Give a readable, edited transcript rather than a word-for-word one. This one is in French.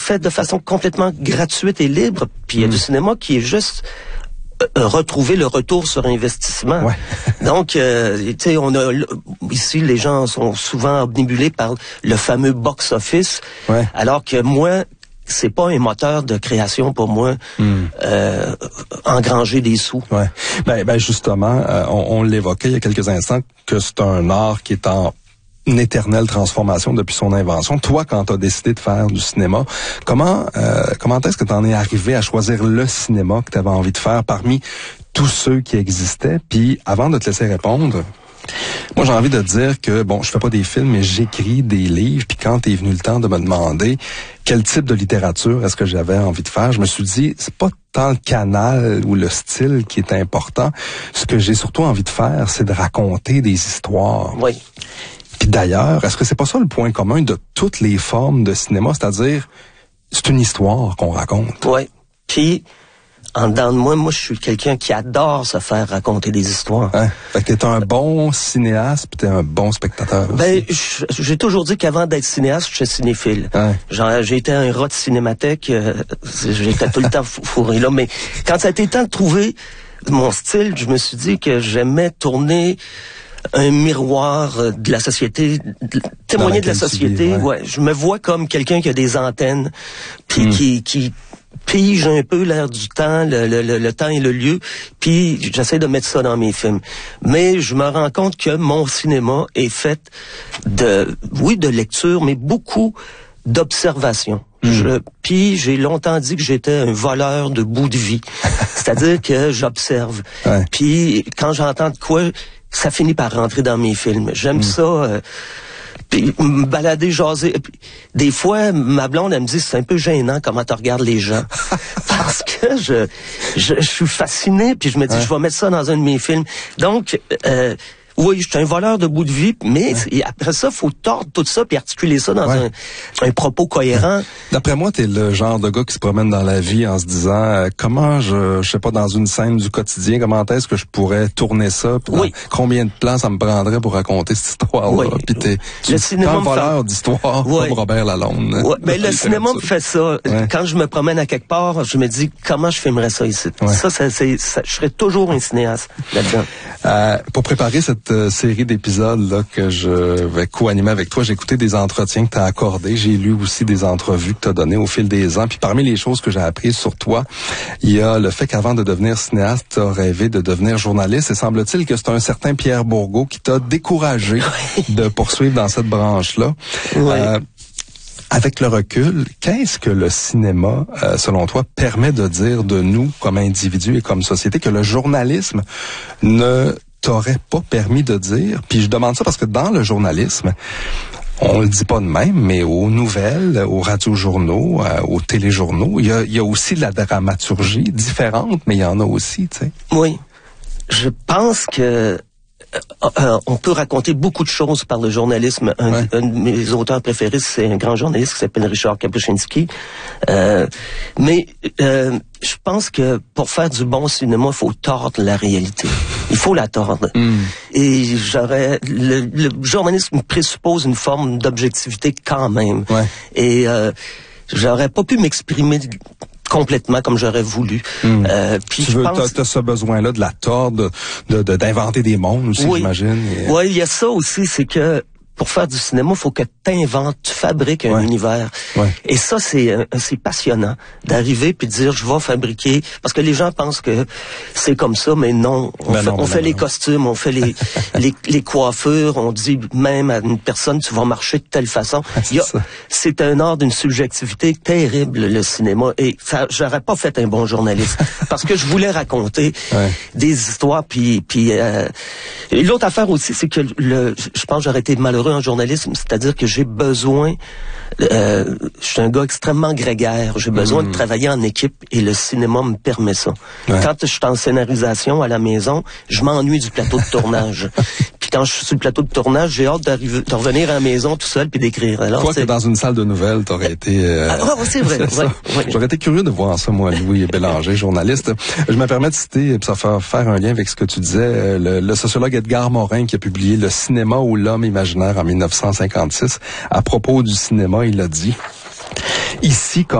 fait de façon complètement gratuite et libre. Puis il y a du cinéma qui est juste retrouver le retour sur investissement. Ouais. Donc, tu sais, ici, les gens sont souvent obnubilés par le fameux box-office, alors que moi, c'est pas un moteur de création pour moi, engranger des sous. Ouais. Ben justement, on l'évoquait il y a quelques instants que c'est un art qui est en une éternelle transformation depuis son invention. Toi, quand tu as décidé de faire du cinéma, comment est-ce que tu en es arrivé à choisir le cinéma que tu avais envie de faire parmi tous ceux qui existaient? Puis, avant de te laisser répondre, moi, j'ai envie de te dire que, bon, je fais pas des films, mais j'écris des livres. Puis quand est venu le temps de me demander quel type de littérature est-ce que j'avais envie de faire, je me suis dit, c'est pas tant le canal ou le style qui est important. Ce que j'ai surtout envie de faire, c'est de raconter des histoires. Oui. Puis d'ailleurs, est-ce que c'est pas ça le point commun de toutes les formes de cinéma? C'est-à-dire, c'est une histoire qu'on raconte. Oui. Puis, en dedans de moi, je suis quelqu'un qui adore se faire raconter des histoires. Hein? Fait que t'es un bon cinéaste puis t'es un bon spectateur aussi. Ben, j'ai toujours dit qu'avant d'être cinéaste, j'étais cinéphile. Hein? J'ai été un rat de cinémathèque, j'étais tout le temps fourré là. Mais quand ça a été temps de trouver mon style, je me suis dit que j'aimais tourner un miroir de la société, témoigner de la société. Ouais, je me vois comme quelqu'un qui a des antennes, puis qui pige un peu l'air du temps, le temps et le lieu, puis j'essaie de mettre ça dans mes films. Mais je me rends compte que mon cinéma est fait de lecture, mais beaucoup d'observation. Puis j'ai longtemps dit que j'étais un voleur de bout de vie. C'est-à-dire que j'observe. Ouais. Puis quand j'entends de quoi, ça finit par rentrer dans mes films. J'aime ça. Puis me balader, jaser. Puis, des fois, ma blonde, elle me dit, c'est un peu gênant comment tu regardes les gens. Parce que je suis fasciné, puis je me dis, je vais mettre ça dans un de mes films. Donc, oui, je suis un voleur de bout de vie, mais après ça, faut tordre tout ça puis articuler ça dans un propos cohérent. D'après moi, t'es le genre de gars qui se promène dans la vie en se disant comment je sais pas, dans une scène du quotidien, comment est-ce que je pourrais tourner ça, combien de plans ça me prendrait pour raconter cette histoire-là. Puis t'es un voleur d'histoire comme Robert Lalonde. Ouais, ben le cinéma me fait ça. Quand je me promène à quelque part, je me dis comment je filmerais ça ici. Ça, je serais toujours un cinéaste là-dedans. Pour préparer cette série d'épisodes là que je vais co-animer avec toi, j'ai écouté des entretiens que tu as accordés, j'ai lu aussi des entrevues que tu as données au fil des ans, puis parmi les choses que j'ai apprises sur toi, il y a le fait qu'avant de devenir cinéaste, tu as rêvé de devenir journaliste, et semble-t-il que c'est un certain Pierre Bourgault qui t'a découragé de poursuivre dans cette branche-là. Avec le recul, qu'est-ce que le cinéma, selon toi, permet de dire de nous comme individus et comme société que le journalisme ne t'aurait pas permis de dire? Puis je demande ça parce que dans le journalisme, on le dit pas de même, mais aux nouvelles, aux radiojournaux, aux téléjournaux, il y a aussi de la dramaturgie différente, mais il y en a aussi, tu sais. Oui. Je pense que on peut raconter beaucoup de choses par le journalisme. Un de mes auteurs préférés, c'est un grand journaliste qui s'appelle Richard Kapuscinski. Mais je pense que pour faire du bon cinéma, il faut tordre la réalité. Il faut la tordre. Et le journalisme présuppose une forme d'objectivité quand même. Et j'aurais pas pu m'exprimer complètement comme j'aurais voulu. Puis t'as ce besoin-là de la tordre, d'inventer des mondes aussi, j'imagine. Oui, il y a ça aussi, c'est que pour faire du cinéma, il faut que tu fabriques un univers. Et ça, c'est passionnant d'arriver puis de dire, je vais fabriquer, parce que les gens pensent que c'est comme ça, mais non. On fait les costumes, on fait les coiffures, on dit même à une personne, tu vas marcher de telle façon. C'est un art d'une subjectivité terrible, le cinéma. Et ça, j'aurais pas fait un bon journaliste, parce que je voulais raconter des histoires. Puis l'autre affaire aussi, c'est que je pense que j'aurais été malheureux en journalisme, c'est-à-dire que j'ai besoin, je suis un gars extrêmement grégaire, j'ai besoin de travailler en équipe et le cinéma me permet ça. Quand je suis en scénarisation à la maison, je m'ennuie du plateau de tournage. Puis quand je suis sur le plateau de tournage, j'ai hâte de revenir à la maison tout seul puis d'écrire. Alors, toi que dans une salle de nouvelles, t'aurais été... c'est vrai. J'aurais été curieux de voir ça, moi, Louis Bélanger, journaliste. Je me permets de citer, puis ça va faire un lien avec ce que tu disais, le sociologue Edgar Morin qui a publié Le cinéma ou l'homme imaginaire en 1956. À propos du cinéma, il a dit: ici,